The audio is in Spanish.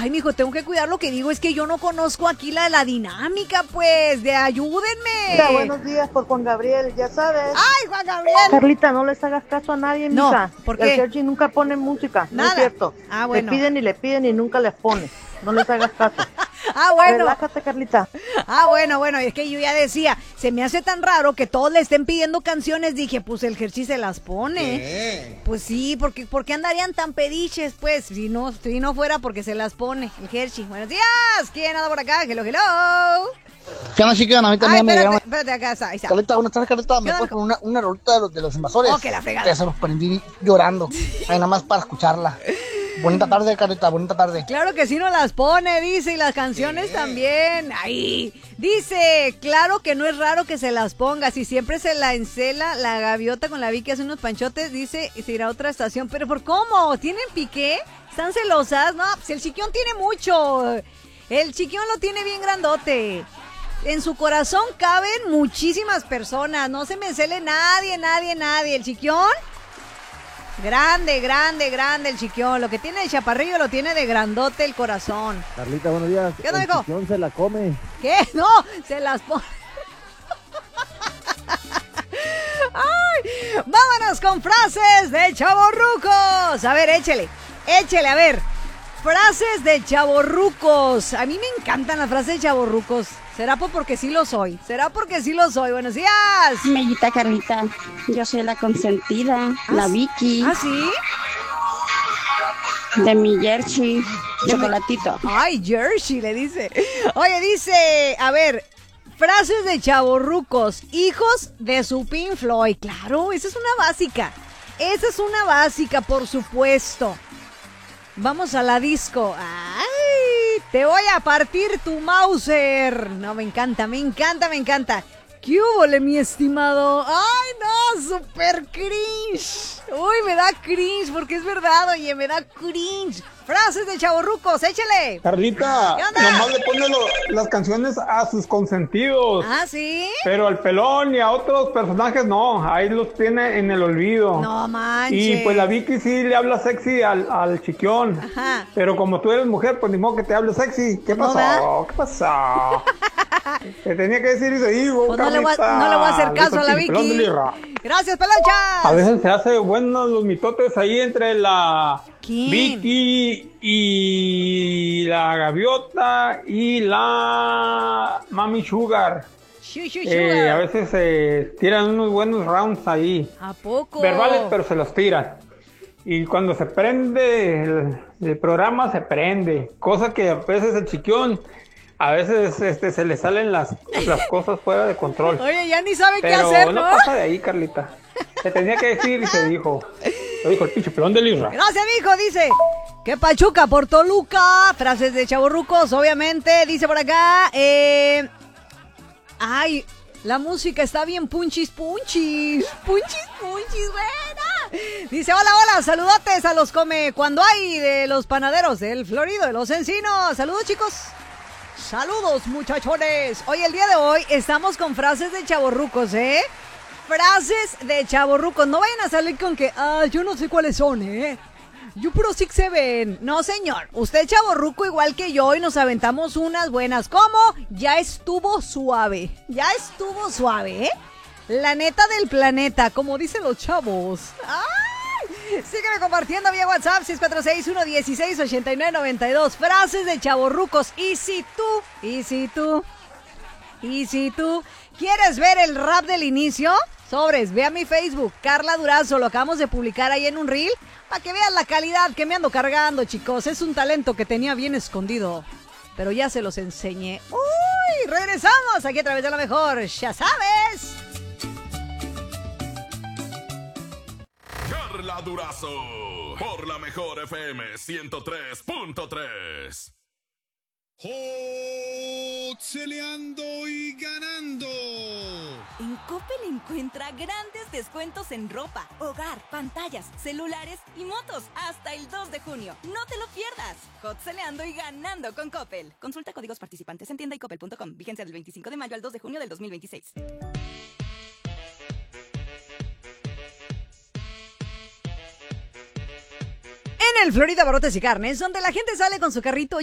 Ay, mijo, tengo que cuidar lo que digo. Es que yo no conozco aquí la dinámica, pues. De ayúdenme. Mira, buenos días por Juan Gabriel, ya sabes. ¡Ay, Juan Gabriel! Carlita, no les hagas caso a nadie, No, mija. ¿por qué? El Sergi nunca pone música, no Nada. es cierto. Ah, bueno. Le piden y nunca les pone. No les hagas caso. Ah, bueno. Relájate, Carlita. Ah, bueno, es que yo ya decía, se me hace tan raro que todos le estén pidiendo canciones, dije, pues el Hershey se las pone. Pues sí, ¿por qué andarían tan pediches, pues? Si no fuera porque se las pone el Hershey. Buenos días, ¿quién anda por acá? Hello. ¿Qué onda, chica? A mí también me llama. Espérate, acá está, ahí está. Carlita, buenas tardes, Carlita. ¿Me ¿Qué puedes onda? poner una rolita de los invasores? Oh, que la fregada. Ya se los prendí llorando. Ay, nada más para escucharla. Bonita tarde, Carlita, bonita tarde. Claro que sí nos las pone, dice, y las canciones también. Ahí, dice, claro que no es raro que se las ponga, si siempre se la encela la gaviota con la Vicky hace unos panchotes, dice, y se irá a otra estación. ¿Pero por cómo? ¿Tienen piqué? ¿Están celosas? No, pues el chiquión tiene mucho. El chiquión lo tiene bien grandote. En su corazón caben muchísimas personas, no se me encele nadie. El chiquión... Grande el chiquión. Lo que tiene el chaparrillo lo tiene de grandote el corazón. Carlita, buenos días. ¿Qué onda, el mijo? chiquión se la come. ¿Qué? No, se las pone. ¡Ay! Vámonos con frases de chavorrucos. A ver, échele, a ver. Frases de chavorrucos. A mí me encantan las frases de chavorrucos. ¿Será porque sí lo soy? Buenos días. Mellita Carlita, yo soy la consentida, la Vicky, ¿Ah, sí? de mi Jersey, chocolatito. Ay, Jersey, le dice. Oye, dice, a ver, frases de chavorrucos, hijos de su Pink Floyd. Claro, esa es una básica, por supuesto. Vamos a la disco. ¡Ay! Te voy a partir tu Mauser. No, me encanta. ¿Qué húbole, mi estimado? ¡Ay, no! ¡Súper cringe! Uy, me da cringe, porque es verdad, oye, me da cringe. Frases de chavorrucos, échale. Carlita, ¿Qué onda? nomás le pone las canciones a sus consentidos. ¿Ah, sí? Pero al pelón y a otros personajes no, ahí los tiene en el olvido. No manches. Y pues la Vicky sí le habla sexy al chiquión. Ajá. Pero como tú eres mujer, pues ni modo que te hable sexy. ¿Qué No, pasó? ¿verdad? ¿Qué pasó? Te tenía que decir y se dijo, Pues no le voy a Carlita, hacer caso dijo a la el pelón de Vicky. Lirra. Gracias, Pelanchas. A veces se hace buenos los mitotes ahí entre la ¿Quién? Vicky y la gaviota y la Mami Sugar. Sugar. A veces tiran unos buenos rounds ahí. ¿A poco? Verbales, pero se los tiran. Y cuando se prende el programa, se prende. Cosa que a veces el chiquión, a veces se le salen las cosas fuera de control. Oye, ya ni sabe qué Pero hacer, no ¿no? pasa de ahí, Carlita. Se tenía que decir y se dijo. Lo dijo el pinche pelón de Lirra. Gracias, mijo, dice. Que Pachuca por Toluca. Frases de chavorrucos, obviamente. Dice por acá. Ay, la música está bien punchis. Buena. Dice, hola, saludotes a los come cuando hay de los panaderos del Florido, de los Encinos. Saludos, chicos. Saludos, muchachones. Hoy, el día de hoy, estamos con frases de chavorrucos, ¿eh? Frases de chavorrucos. No vayan a salir con que, yo no sé cuáles son, ¿eh? Yo puro sí se ven. No, señor. Usted chavorruco igual que yo y nos aventamos unas buenas. ¿Cómo? Ya estuvo suave, ¿eh? La neta del planeta, como dicen los chavos. ¡Ay! Sígueme compartiendo vía WhatsApp 646-116-8992. Frases de chavorrucos. Y si tú quieres ver el rap del inicio, sobres, ve a mi Facebook, Carla Durazo, lo acabamos de publicar ahí en un reel, para que vean la calidad que me ando cargando, chicos. Es un talento que tenía bien escondido, pero ya se los enseñé. ¡Uy! Regresamos aquí a través de la mejor, ya sabes. Carla Durazo, por la mejor FM 103.3. Celeando y ganando. En Coppel encuentra grandes descuentos en ropa, hogar, pantallas, celulares y motos hasta el 2 de junio. No te lo pierdas. Celeando y ganando con Coppel. Consulta códigos participantes en tienda y coppel.com. Vigencia del 25 de mayo al 2 de junio del 2026. En el Florida Barotes y Carnes, donde la gente sale con su carrito